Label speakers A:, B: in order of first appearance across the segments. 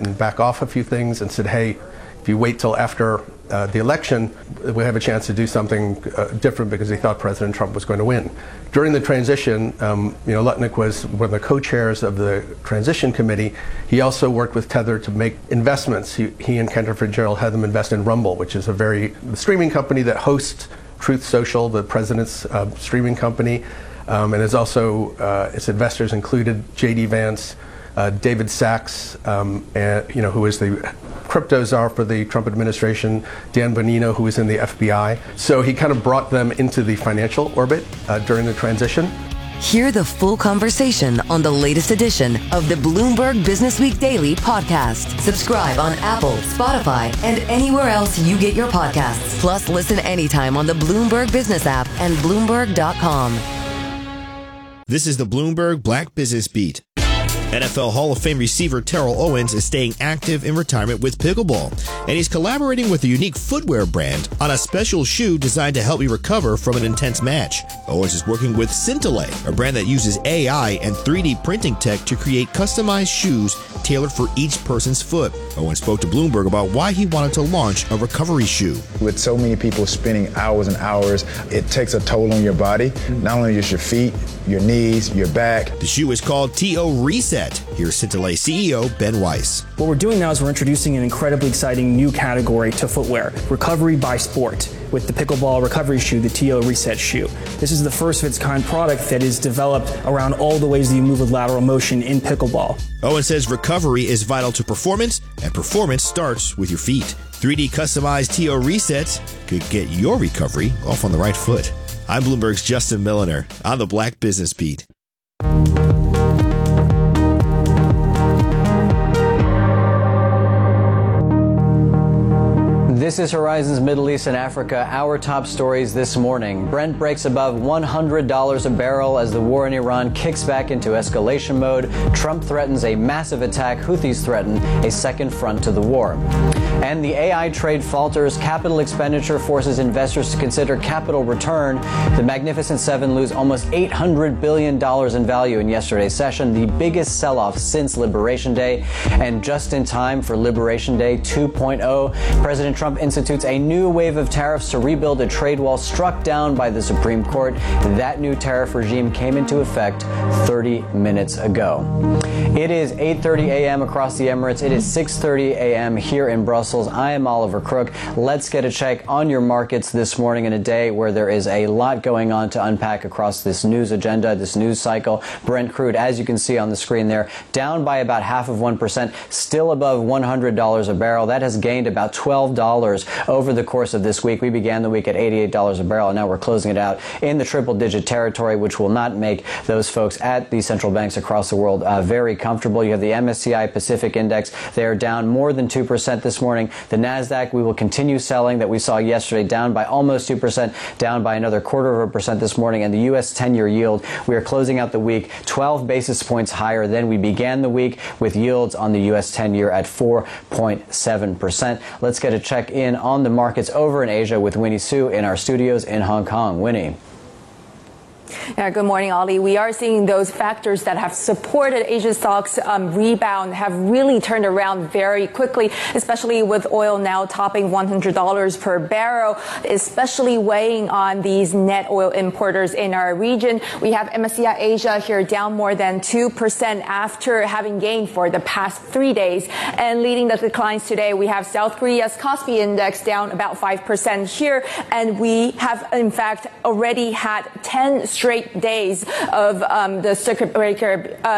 A: and back off a few things and said, hey, if you wait till after the election, we have a chance to do something different, because he thought President Trump was going to win. During the transition, Lutnick was one of the co-chairs of the transition committee. He also worked with Tether to make investments. He and Cantor Fitzgerald had them invest in Rumble, which is the streaming company that hosts Truth Social, the president's streaming company, and is also its investors included J.D. Vance, David Sachs, who is the crypto czar for the Trump administration, Dan Bonino, who was in the FBI. So he kind of brought them into the financial orbit during the transition.
B: Hear the full conversation on the latest edition of the Bloomberg Businessweek Daily podcast. Subscribe on Apple, Spotify, and anywhere else you get your podcasts. Plus, listen anytime on the Bloomberg Business app and Bloomberg.com.
C: This is the Bloomberg Black Business Beat. NFL Hall of Fame receiver Terrell Owens is staying active in retirement with pickleball, and he's collaborating with a unique footwear brand on a special shoe designed to help you recover from an intense match. Owens is working with Scintillate, a brand that uses AI and 3D printing tech to create customized shoes tailored for each person's foot. Owens spoke to Bloomberg about why he wanted to launch a recovery shoe.
D: With so many people spending hours and hours, it takes a toll on your body, not only just your feet, your knees, your back.
C: The shoe is called TO Reset. Here's Scintillate CEO Ben Weiss.
E: What we're doing now is we're introducing an incredibly exciting new category to footwear, recovery by sport, with the pickleball recovery shoe, the TO Reset shoe. This is the first of its kind product that is developed around all the ways that you move with lateral motion in pickleball.
C: Owen says recovery is vital to performance, and performance starts with your feet. 3D customized TO Resets could get your recovery off on the right foot. I'm Bloomberg's Justin Milliner on the Black Business Beat.
F: This is Horizons Middle East and Africa. Our top stories this morning. Brent breaks above $100 a barrel as the war in Iran kicks back into escalation mode. Trump threatens a massive attack. Houthis threaten a second front to the war. And the AI trade falters. Capital expenditure forces investors to consider capital return. The Magnificent Seven lose almost $800 billion in value in yesterday's session, the biggest sell-off since Liberation Day. And just in time for Liberation Day 2.0, President Trump institutes a new wave of tariffs to rebuild a trade wall struck down by the Supreme Court. That new tariff regime came into effect 30 minutes ago. It is 8:30 a.m. across the Emirates. It is 6:30 a.m. here in Brussels. I am Oliver Crook. Let's get a check on your markets this morning in a day where there is a lot going on to unpack across this news agenda, this news cycle. Brent crude, as you can see on the screen there, down by about 0.5%, still above $100 a barrel. That has gained about $12 over the course of this week. We began the week at $88 a barrel, and now we're closing it out in the triple-digit territory, which will not make those folks at the central banks across the world very comfortable. You have the MSCI Pacific Index. They are down more than 2% this morning. The NASDAQ, we will continue selling that we saw yesterday, down by almost 2%, down by another 0.25% this morning. And the U.S. 10-year yield, we are closing out the week 12 basis points higher than we began the week, with yields on the U.S. 10-year at 4.7%. Let's get a check in on the markets over in Asia with Winnie Su in our studios in Hong Kong. Winnie.
G: Yeah, good morning, Ollie. We are seeing those factors that have supported Asia stocks rebound have really turned around very quickly, especially with oil now topping $100 per barrel, especially weighing on these net oil importers in our region. We have MSCI Asia here down more than 2% after having gained for the past 3 days. And leading the declines today, we have South Korea's Kospi Index down about 5% here. And we have, in fact, already had 10 straight days of the circuit breaker,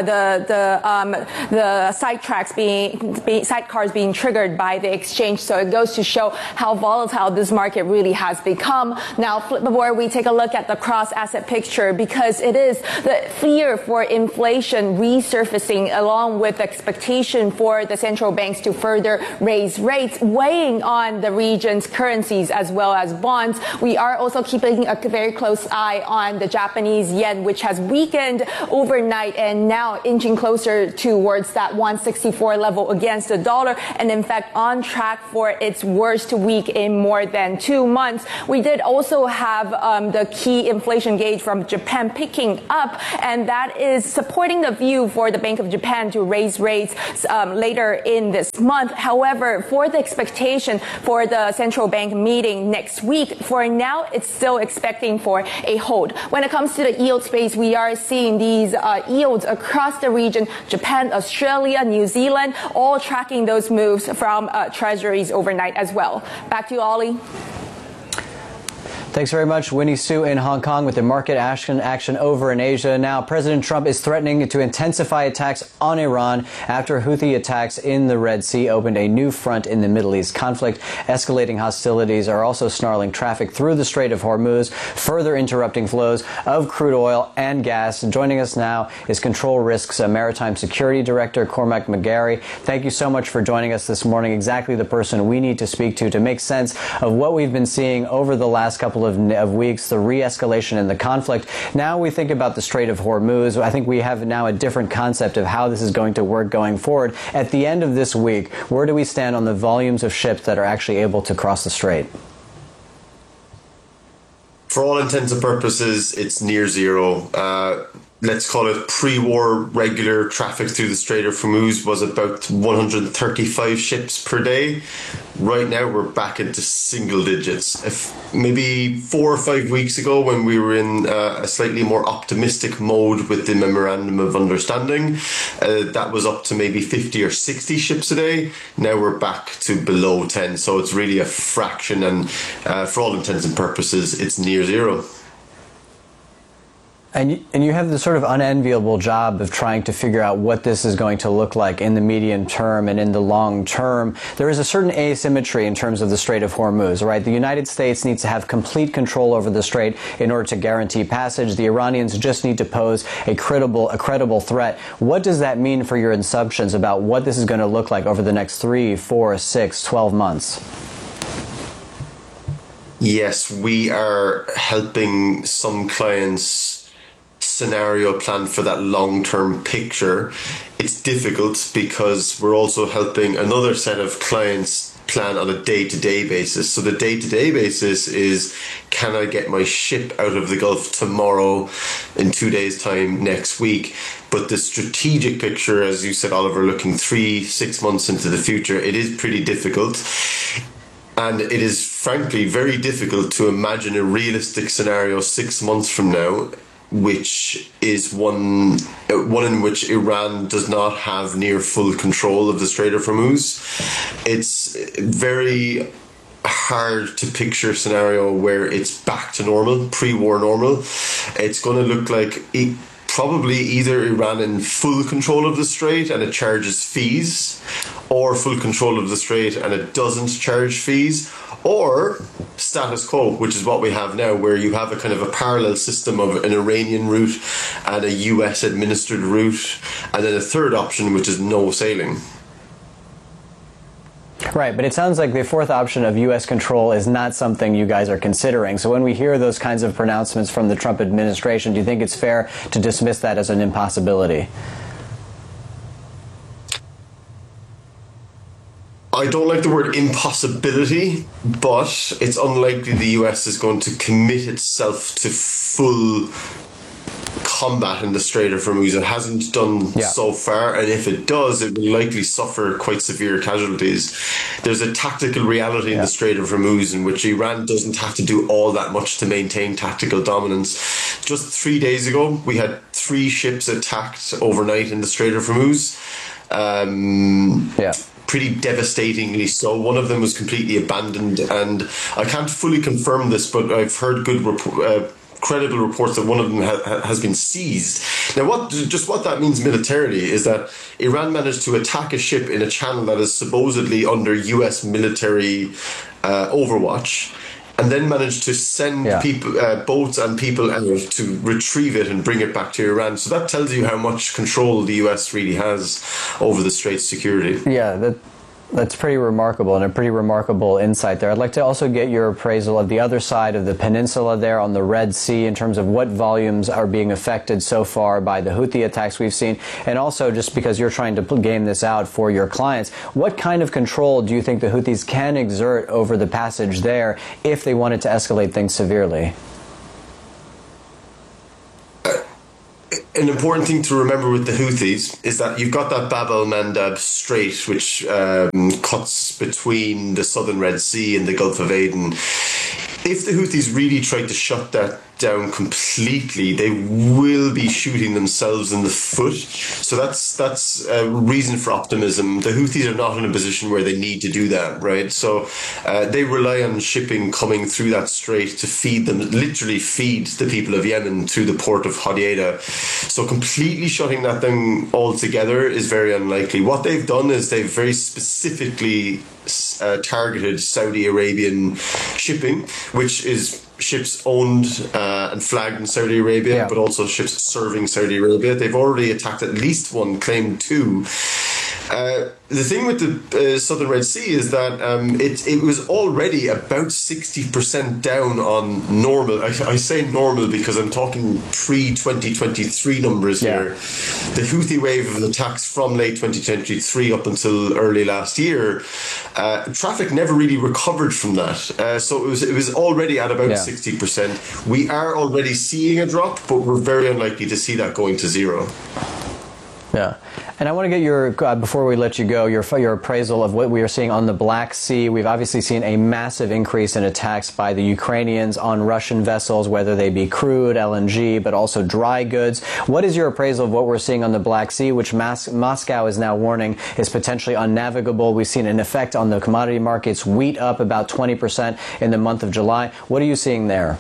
G: the sidecars being triggered by the exchange. So it goes to show how volatile this market really has become. Now, flip the board, we take a look at the cross-asset picture, because it is the fear for inflation resurfacing along with expectation for the central banks to further raise rates, weighing on the region's currencies as well as bonds. We are also keeping a very close eye on the Japanese Japanese yen, which has weakened overnight and now inching closer towards that 164 level against the dollar, and in fact on track for its worst week in more than 2 months. We did also have the key inflation gauge from Japan picking up, and that is supporting the view for the Bank of Japan to raise rates later in this month. However, for the expectation for the central bank meeting next week, for now, it's still expecting for a hold. When it comes to the yield space, we are seeing these yields across the region, Japan, Australia, New Zealand, all tracking those moves from treasuries overnight as well. Back to you, Ollie.
F: Thanks very much, Winnie Su in Hong Kong with the market action over in Asia. Now, President Trump is threatening to intensify attacks on Iran after Houthi attacks in the Red Sea opened a new front in the Middle East conflict. Escalating hostilities are also snarling traffic through the Strait of Hormuz, further interrupting flows of crude oil and gas. Joining us now is Control Risks Maritime Security Director Cormac McGarry. Thank you so much for joining us this morning. Exactly the person we need to speak to make sense of what we've been seeing over the last couple of weeks, the re-escalation in the conflict. Now we think about the Strait of Hormuz. I think we have now a different concept of how this is going to work going forward. At the end of this week, where do we stand on the volumes of ships that are actually able to cross the strait?
H: For all intents and purposes, it's near zero. Let's call it pre-war regular traffic through the Strait of Hormuz was about 135 ships per day. Right now, we're back into single digits. If maybe 4 or 5 weeks ago, when we were in a slightly more optimistic mode with the Memorandum of Understanding, that was up to maybe 50 or 60 ships a day. Now we're back to below 10. So it's really a fraction. And for all intents and purposes, it's near zero.
F: And you have this sort of unenviable job of trying to figure out what this is going to look like in the medium term and in the long term. There is a certain asymmetry in terms of the Strait of Hormuz, right? The United States needs to have complete control over the strait in order to guarantee passage. The Iranians just need to pose a credible threat. What does that mean for your assumptions about what this is going to look like over the next 3, 4, 6, 12 months?
H: Yes, we are helping some clients scenario plan for that long-term picture. It's difficult because we're also helping another set of clients plan on a day-to-day basis. So the day-to-day basis is, can I get my ship out of the Gulf tomorrow, in 2 days' time, next week? But the strategic picture, as you said, Oliver, looking 3-6 months into the future, it is pretty difficult. And it is frankly very difficult to imagine a realistic scenario 6 months from now, which is one in which Iran does not have near full control of the Strait of Hormuz. It's very hard to picture a scenario where it's back to normal, pre-war normal. It's going to look like probably either Iran in full control of the strait and it charges fees, or full control of the strait and it doesn't charge fees, or status quo, which is what we have now, where you have a kind of a parallel system of an Iranian route and a US administered route, and then a third option, which is no sailing.
F: Right, but it sounds like the fourth option of U.S. control is not something you guys are considering. So when we hear those kinds of pronouncements from the Trump administration, do you think it's fair to dismiss that as an impossibility?
H: I don't like the word impossibility, but it's unlikely the US is going to commit itself to full combat in the Strait of Hormuz. It hasn't done so far, and if it does, it will likely suffer quite severe casualties. There's a tactical reality in the Strait of Hormuz in which Iran doesn't have to do all that much to maintain tactical dominance. Just 3 days ago, we had 3 ships attacked overnight in the Strait of Hormuz. Pretty devastatingly so. One of them was completely abandoned, and I can't fully confirm this, but I've heard credible reports that one of them has been seized. Now, what that means militarily is that Iran managed to attack a ship in a channel that is supposedly under US military overwatch, and then managed to send people, boats and people out to retrieve it and bring it back to Iran. So that tells you how much control the US really has over the Strait's security.
F: Yeah, That's pretty remarkable, and a pretty remarkable insight there. I'd like to also get your appraisal of the other side of the peninsula there on the Red Sea in terms of what volumes are being affected so far by the Houthi attacks we've seen, and also just because you're trying to game this out for your clients, what kind of control do you think the Houthis can exert over the passage there if they wanted to escalate things severely?
H: An important thing to remember with the Houthis is that you've got that Bab el-Mandab Strait, which cuts between the southern Red Sea and the Gulf of Aden. If the Houthis really tried to shut that down completely, they will be shooting themselves in the foot. So that's a reason for optimism. The Houthis are not in a position where they need to do that, right? So they rely on shipping coming through that strait to feed them, literally feed the people of Yemen through the port of Hodeidah. So completely shutting that down altogether is very unlikely. What they've done is they've very specifically targeted Saudi Arabian shipping, which is ships owned and flagged in Saudi Arabia, but also ships serving Saudi Arabia. They've already attacked at least one, claimed two. The thing with the Southern Red Sea is that it was already about 60% down on normal. I say normal because I'm talking pre-2023 numbers here. The Houthi wave of attacks from late 2023 up until early last year, traffic never really recovered from that. So it was already at about 60%. We are already seeing a drop, but we're very unlikely to see that going to zero.
F: Yeah. And I want to get your, before we let you go, your appraisal of what we are seeing on the Black Sea. We've obviously seen a massive increase in attacks by the Ukrainians on Russian vessels, whether they be crude, LNG, but also dry goods. What is your appraisal of what we're seeing on the Black Sea, which Moscow is now warning is potentially unnavigable? We've seen an effect on the commodity markets, wheat up about 20% in the month of July. What are you seeing there?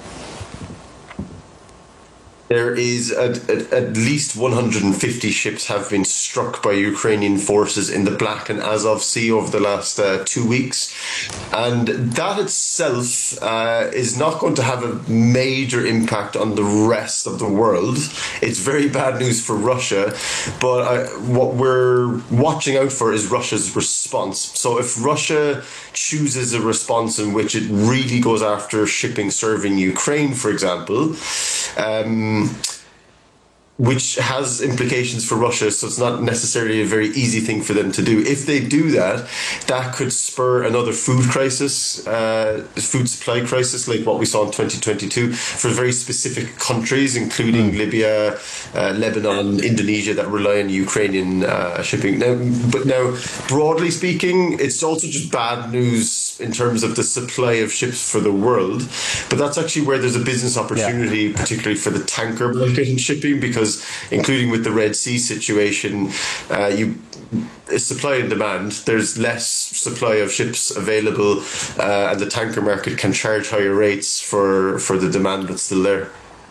H: There is at least 150 ships have been struck by Ukrainian forces in the Black and Azov Sea over the last 2 weeks. And that itself is not going to have a major impact on the rest of the world. It's very bad news for Russia, but what we're watching out for is Russia's response. So if Russia chooses a response in which it really goes after shipping serving Ukraine, for example, which has implications for Russia, so it's not necessarily a very easy thing for them to do. If they do that, that could spur another food crisis, food supply crisis, like what we saw in 2022 for very specific countries, including Libya, Lebanon, Indonesia, that rely on Ukrainian shipping. Now, broadly speaking, it's also just bad news in terms of the supply of ships for the world. But that's actually where there's a business opportunity, particularly for the tanker market in shipping, because including with the Red Sea situation, supply and demand, there's less supply of ships available, and the tanker market can charge higher rates for the demand that's still there.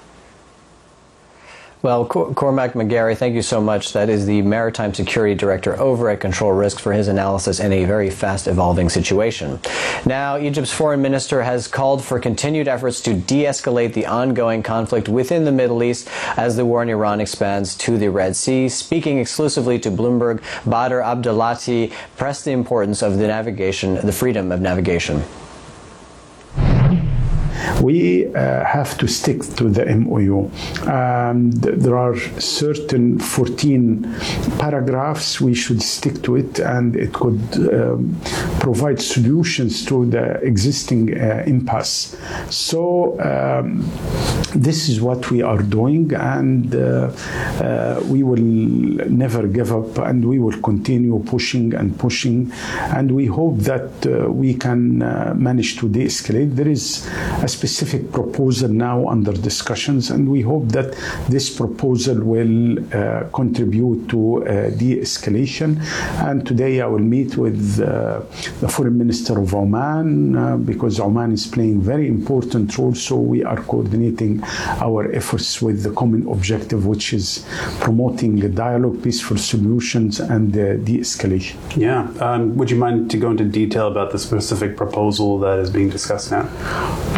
F: Well, Cormac McGarry, thank you so much. That is the Maritime Security Director over at Control Risk for his analysis in a very fast-evolving situation. Now, Egypt's foreign minister has called for continued efforts to de-escalate the ongoing conflict within the Middle East as the war in Iran expands to the Red Sea. Speaking exclusively to Bloomberg, Badr Abdelati pressed the importance of the freedom of navigation.
I: We have to stick to the MOU. There are certain 14 paragraphs. We should stick to it, and it could provide solutions to the existing impasse. So this is what we are doing, and we will never give up, and we will continue pushing and pushing, and we hope that we can manage to de-escalate. There is a specific proposal now under discussions, and we hope that this proposal will contribute to de-escalation. And today I will meet with the Foreign Minister of Oman because Oman is playing a very important role, so we are coordinating our efforts with the common objective, which is promoting dialogue, peaceful solutions, and de-escalation.
J: Yeah. Would you mind to go into detail about the specific proposal that is being discussed now?
I: Well,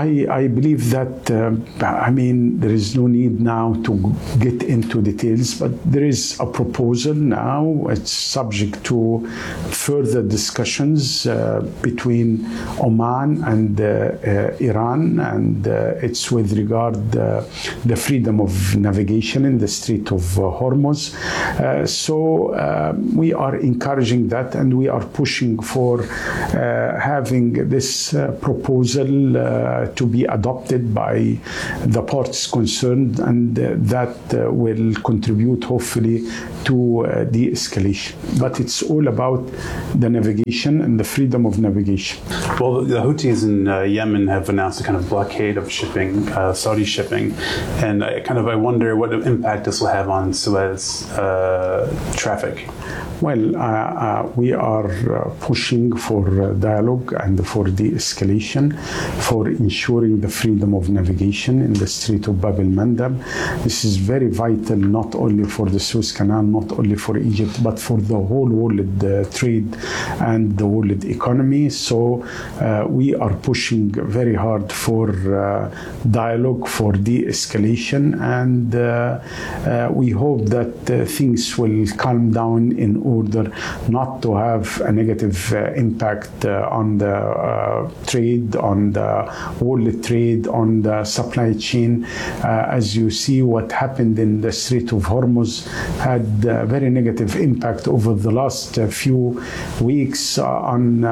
I: I believe that, there is no need now to get into details, but there is a proposal now. It's subject to further discussions between Oman and Iran, and it's with regard the freedom of navigation in the Strait of Hormuz. So we are encouraging that, and we are pushing for having this proposal to be adopted by the parties concerned, and that will contribute hopefully to de-escalation. But it's all about the navigation and the freedom of navigation.
J: Well, the Houthis in Yemen have announced a kind of blockade of shipping, Saudi shipping, and I wonder what impact this will have on Suez traffic.
I: Well, we are pushing for dialogue and for de-escalation, for ensuring the freedom of navigation in the Strait of Bab el-Mandeb. This is very vital, not only for the Suez Canal, not only for Egypt, but for the whole world trade and the world economy. So we are pushing very hard for dialogue, for de-escalation, and we hope that things will calm down in order not to have a negative impact on the trade, on the world trade, on the supply chain. As you see, what happened in the Strait of Hormuz had a very negative impact over the last few weeks on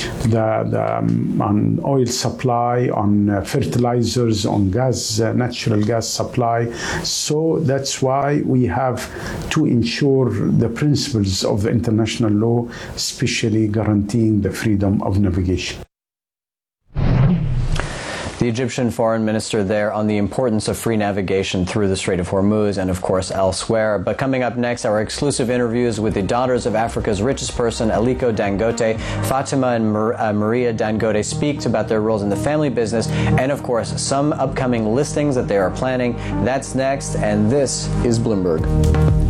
I: on oil supply, on fertilizers, on gas, natural gas supply. So that's why we have to ensure the principles of the international law, especially guaranteeing the freedom of navigation.
F: The Egyptian foreign minister there on the importance of free navigation through the Strait of Hormuz and, of course, elsewhere. But coming up next, our exclusive interviews with the daughters of Africa's richest person, Aliko Dangote. Fatima and Maria Dangote speak about their roles in the family business and, of course, some upcoming listings that they are planning. That's next, and this is Bloomberg.